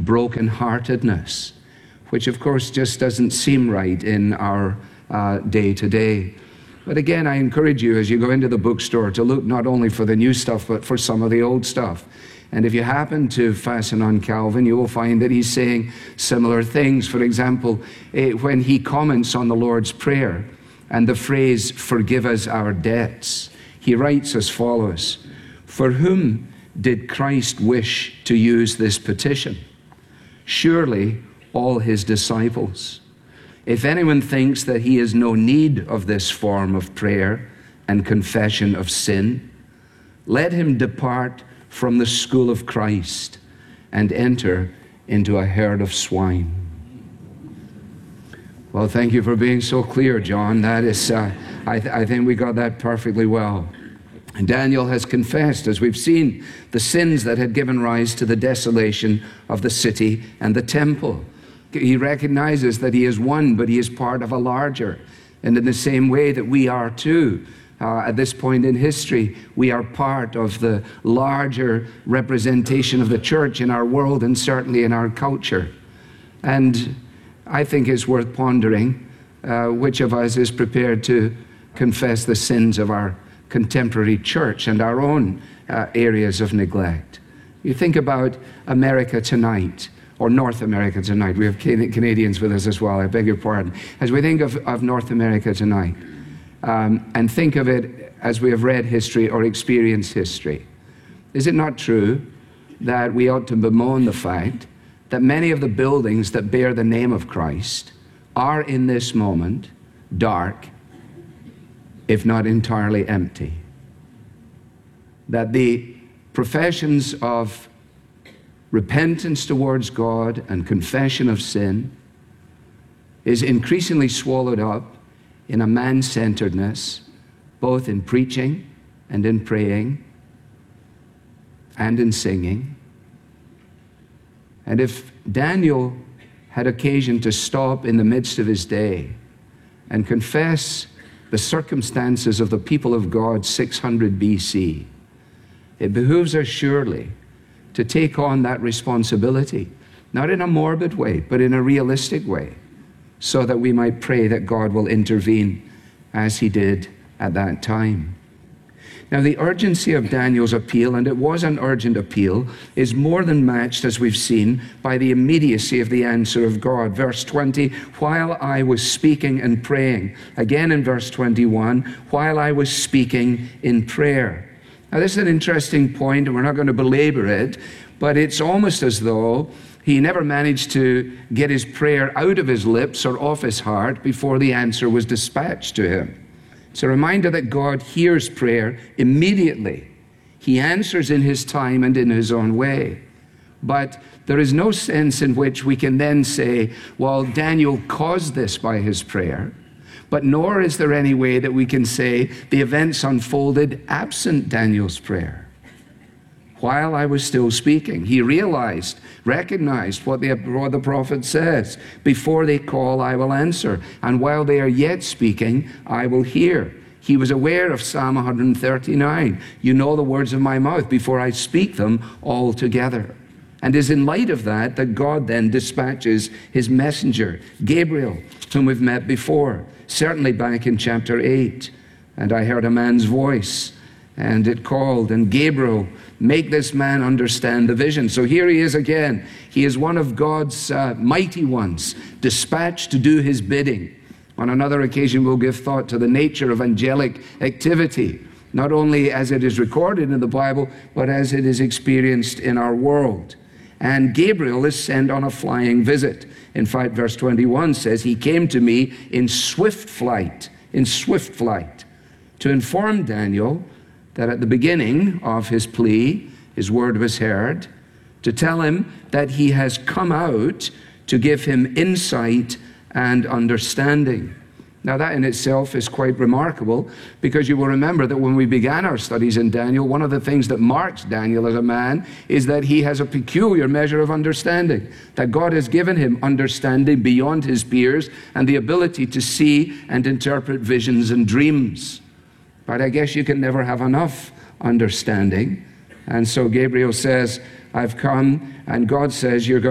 brokenheartedness, which of course just doesn't seem right in our day-to-day. But again, I encourage you as you go into the bookstore to look not only for the new stuff, but for some of the old stuff. And if you happen to fasten on Calvin, you will find that he's saying similar things. For example, when he comments on the Lord's Prayer and the phrase, "Forgive us our debts," he writes as follows: "For whom did Christ wish to use this petition? Surely all his disciples. If anyone thinks that he has no need of this form of prayer and confession of sin, let him depart from the school of Christ and enter into a herd of swine." Well, thank you for being so clear, John. That is, I think we got that perfectly well. And Daniel has confessed, as we've seen, the sins that had given rise to the desolation of the city and the temple. He recognizes that he is one, but he is part of a larger. And in the same way that we are too, at this point in history, we are part of the larger representation of the church in our world and certainly in our culture. And I think it's worth pondering which of us is prepared to confess the sins of our contemporary church and our own areas of neglect. You think about America tonight, or North America tonight. We have Canadians with us as well, I beg your pardon. As we think of North America tonight, and think of it as we have read history or experienced history, is it not true that we ought to bemoan the fact that many of the buildings that bear the name of Christ are in this moment dark, if not entirely empty? That the professions of repentance towards God and confession of sin is increasingly swallowed up in a man-centeredness, both in preaching and in praying and in singing. And if Daniel had occasion to stop in the midst of his day and confess the circumstances of the people of God 600 BC, it behooves us surely to take on that responsibility, not in a morbid way, but in a realistic way, so that we might pray that God will intervene as he did at that time. Now, the urgency of Daniel's appeal, and it was an urgent appeal, is more than matched, as we've seen, by the immediacy of the answer of God. Verse 20, while I was speaking and praying. Again in verse 21, while I was speaking in prayer. Now, this is an interesting point, and we're not going to belabor it, but it's almost as though he never managed to get his prayer out of his lips or off his heart before the answer was dispatched to him. It's a reminder that God hears prayer immediately. He answers in his time and in his own way. But there is no sense in which we can then say, well, Daniel caused this by his prayer. But nor is there any way that we can say the events unfolded absent Daniel's prayer. While I was still speaking, he recognized what the prophet says. Before they call, I will answer. And while they are yet speaking, I will hear. He was aware of Psalm 139. You know the words of my mouth before I speak them altogether. And it is in light of that that God then dispatches his messenger, Gabriel, whom we've met before, certainly back in chapter 8. And I heard a man's voice, and it called, and Gabriel, make this man understand the vision. So here he is again. He is one of God's mighty ones, dispatched to do his bidding. On another occasion, we'll give thought to the nature of angelic activity, not only as it is recorded in the Bible, but as it is experienced in our world. And Gabriel is sent on a flying visit. In fact, verse 21 says, he came to me in swift flight, to inform Daniel that at the beginning of his plea, his word was heard, to tell him that he has come out to give him insight and understanding. Now that in itself is quite remarkable, because you will remember that when we began our studies in Daniel, one of the things that marks Daniel as a man is that he has a peculiar measure of understanding, that God has given him understanding beyond his peers and the ability to see and interpret visions and dreams. But I guess you can never have enough understanding. And so Gabriel says, I've come, and God says, you're going